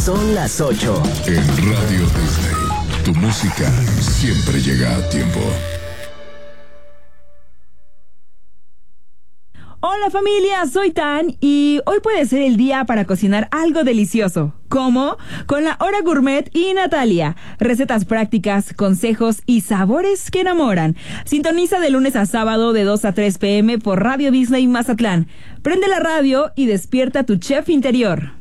Son las 8. En Radio Disney, tu música siempre llega a tiempo. Hola familia, soy Tan y hoy puede ser el día para cocinar algo delicioso. ¿Cómo? Con la Hora Gourmet y Natalia. Recetas prácticas, consejos y sabores que enamoran. Sintoniza de lunes a sábado de 2 a 3 p.m. por Radio Disney Mazatlán. Prende la radio y despierta tu chef interior.